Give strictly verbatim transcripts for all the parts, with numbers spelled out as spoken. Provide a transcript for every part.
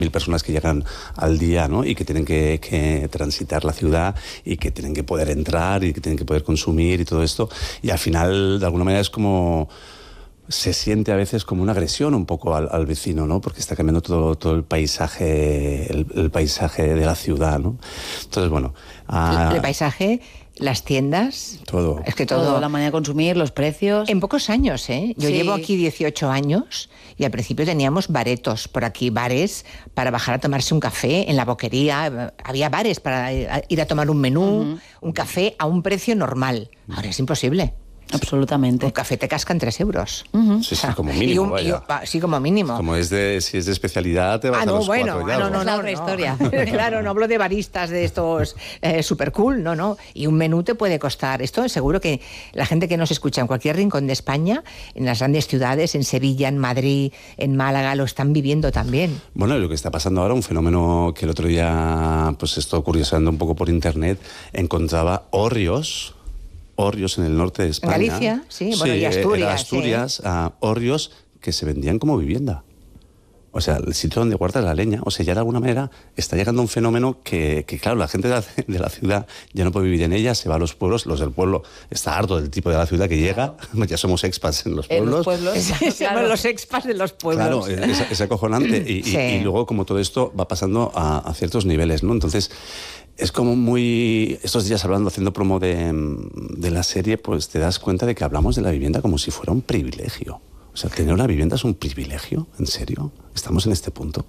mil personas que llegan al día, ¿no? Y que tienen que, que transitar la ciudad y que tienen que poder entrar y que tienen que poder consumir y todo esto. Y al final, de alguna manera, es como... se siente a veces como una agresión un poco al, al vecino, ¿no? Porque está cambiando todo, todo el paisaje, el, el paisaje de la ciudad, ¿no? Entonces, bueno... Uh, el paisaje... Las tiendas... Todo. Es que todo. todo. La manera de consumir, los precios... En pocos años, ¿eh? Yo sí. llevo aquí dieciocho años y al principio teníamos baretos por aquí, bares para bajar a tomarse un café en la boquería. Había bares para ir a tomar un menú, uh-huh. un café a un precio normal. Ahora es imposible. Absolutamente. Un café te cascan tres euros. Uh-huh. Sí, sí, como mínimo, y un, vaya. Y, sí, como mínimo. Como es de, si es de especialidad, te vas ah, no, a los bueno, cuatro ah, ya. no, no, no, otra no, historia. Claro, no hablo de baristas de estos eh, super cool, no, no. Y un menú te puede costar. Esto seguro que la gente que nos escucha en cualquier rincón de España, en las grandes ciudades, en Sevilla, en Madrid, en Málaga, lo están viviendo también. Bueno, lo que está pasando ahora, un fenómeno que el otro día, pues esto curioseando un poco por internet, encontraba hórreos... hórreos en el norte de España. Galicia, sí, bueno, y Asturias. Era Asturias, sí. uh, hórreos que se vendían como vivienda. O sea, el sitio donde guardas la leña. O sea, ya de alguna manera está llegando un fenómeno que, que claro, la gente de la, de la ciudad ya no puede vivir en ella, se va a los pueblos, los del pueblo está harto del tipo de la ciudad que llega, ya somos expats en los pueblos. En los pueblos, sí, claro. Los expats de los pueblos. Claro, es, es acojonante. Y, sí. y, y luego, como todo esto va pasando a, a ciertos niveles, ¿no? Entonces... es como muy... Estos días hablando, haciendo promo de, de la serie, pues te das cuenta de que hablamos de la vivienda como si fuera un privilegio. O sea, tener una vivienda es un privilegio, ¿en serio? ¿Estamos en este punto?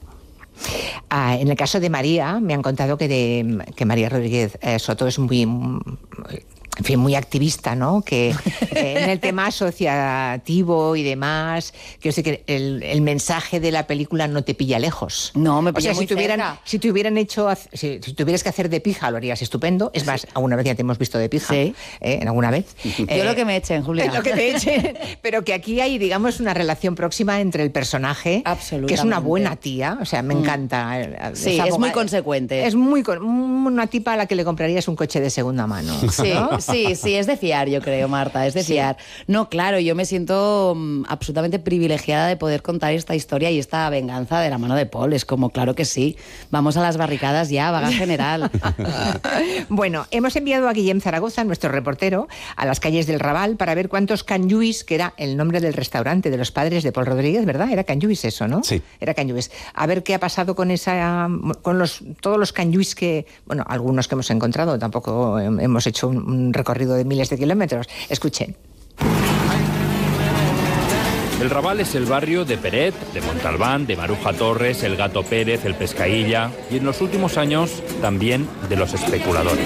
Ah, en el caso de María, me han contado que, de, que María Rodríguez eh, Soto es muy... en fin, muy activista, ¿no? Que eh, en el tema asociativo y demás, que yo sé que el, el mensaje de la película no te pilla lejos. No, me pilla o sea, muy si te hubieran, cerca. si te hubieran hecho, si, si tuvieras que hacer de pija, lo harías estupendo. Es más, alguna vez ya te hemos visto de pija, sí. ¿eh? En alguna vez. Yo eh, lo que me echen, Julia. Lo que te echen. Pero que aquí hay, digamos, una relación próxima entre el personaje, que es una buena tía, o sea, me mm. encanta. Sí, es muy consecuente. Es muy una tipa a la que le comprarías un coche de segunda mano. Sí, ¿no? sí, sí, es de fiar, yo creo, Marta, es de sí. fiar. No, claro, yo me siento um, absolutamente privilegiada de poder contar esta historia y esta venganza de la mano de Paul. Es como, claro que sí. Vamos a las barricadas ya, vaga general. Bueno, hemos enviado a Guillem Zaragoza, nuestro reportero, a las calles del Raval para ver cuántos Can Lluís, que era el nombre del restaurante de los padres de Paul Rodríguez, ¿verdad? Era Can Lluís eso, ¿no? Sí. Era Can Lluís. A ver qué ha pasado con esa, con los, todos los Can Lluís que, bueno, algunos que hemos encontrado, tampoco hemos hecho un, un recorrido de miles de kilómetros. Escuchen. El Raval es el barrio de Peret, de Montalbán, de Maruja Torres, el Gato Pérez, el Pescaïlla y en los últimos años también de los especuladores.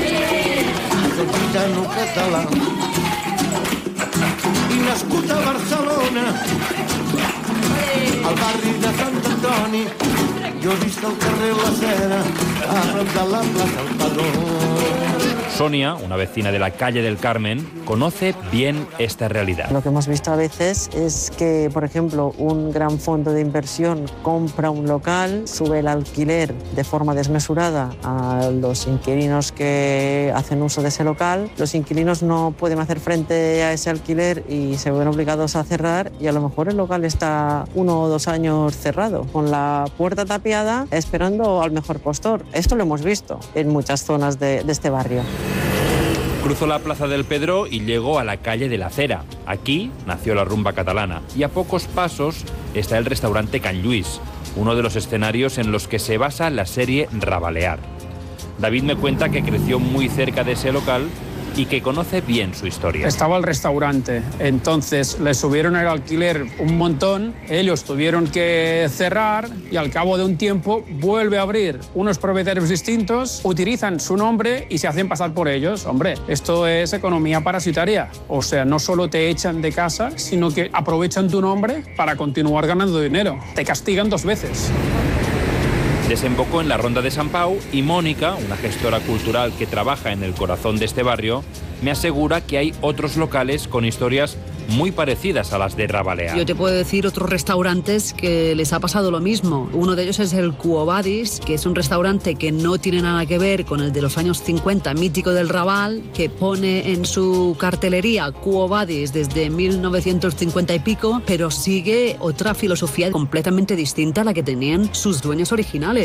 I nascut a Barcelona, al barri de Sant Antoni, jo he vist al carrer La Cera, a prop de la plaça El Padrón. Sonia, una vecina de la calle del Carmen, conoce bien esta realidad. Lo que hemos visto a veces es que, por ejemplo, un gran fondo de inversión compra un local, sube el alquiler de forma desmesurada a los inquilinos que hacen uso de ese local. Los inquilinos no pueden hacer frente a ese alquiler y se ven obligados a cerrar y a lo mejor el local está uno o dos años cerrado, con la puerta tapiada, esperando al mejor postor. Esto lo hemos visto en muchas zonas de, de este barrio. Cruzó la Plaza del Pedro y llegó a la calle de la Cera. Aquí nació la rumba catalana y a pocos pasos está el restaurante Can Lluís, uno de los escenarios en los que se basa la serie Rabalear. David me cuenta que creció muy cerca de ese local y que conoce bien su historia. Estaba el restaurante, entonces le subieron el alquiler un montón, ellos tuvieron que cerrar y al cabo de un tiempo vuelve a abrir unos propietarios distintos, utilizan su nombre y se hacen pasar por ellos. Hombre, esto es economía parasitaria, o sea, no solo te echan de casa, sino que aprovechan tu nombre para continuar ganando dinero. Te castigan dos veces. Desembocó en la Ronda de Sant Pau y Mónica, una gestora cultural que trabaja en el corazón de este barrio, me asegura que hay otros locales con historias muy parecidas a las de Rabalear. Yo te puedo decir otros restaurantes que les ha pasado lo mismo. Uno de ellos es el Quo Vadis, que es un restaurante que no tiene nada que ver con el de los años cincuenta, mítico del Raval, que pone en su cartelería Quo Vadis desde mil novecientos cincuenta y pico, pero sigue otra filosofía completamente distinta a la que tenían sus dueños originales.